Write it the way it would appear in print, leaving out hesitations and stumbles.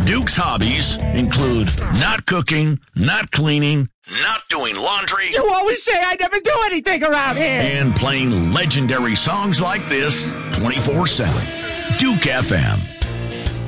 Duke's hobbies include not cooking, not cleaning, not doing laundry. You always say I never do anything around here. And playing legendary songs like this 24/7. Duke FM.